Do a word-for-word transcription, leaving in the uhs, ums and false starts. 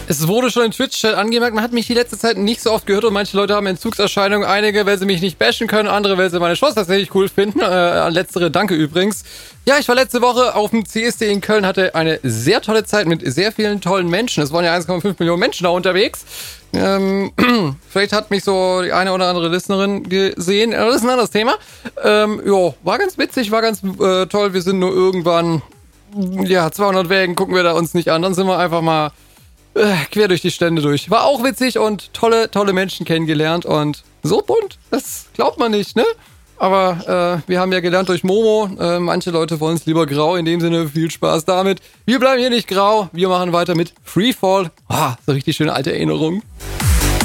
Es wurde schon im Twitch-Chat angemerkt, man hat mich die letzte Zeit nicht so oft gehört und manche Leute haben Entzugserscheinungen. Einige, weil sie mich nicht bashen können, andere, weil sie meine Shows tatsächlich cool finden. Äh, an letztere danke übrigens. Ja, ich war letzte Woche auf dem C S D in Köln, hatte eine sehr tolle Zeit mit sehr vielen tollen Menschen. Es waren ja eins Komma fünf Millionen Menschen da unterwegs. Ähm, vielleicht hat mich so die eine oder andere Listenerin gesehen. Das ist ein anderes Thema. Ähm, jo, war ganz witzig, war ganz äh, toll. Wir sind nur irgendwann, ja, zweihundert Wägen gucken wir da uns nicht an. Dann sind wir einfach mal äh, quer durch die Stände durch. War auch witzig und tolle, tolle Menschen kennengelernt und so bunt, das glaubt man nicht, ne? Aber äh, wir haben ja gelernt durch Momo, äh, manche Leute wollen es lieber grau, in dem Sinne viel Spaß damit. Wir bleiben hier nicht grau, wir machen weiter mit Freefall. Ah, so richtig schöne alte Erinnerung.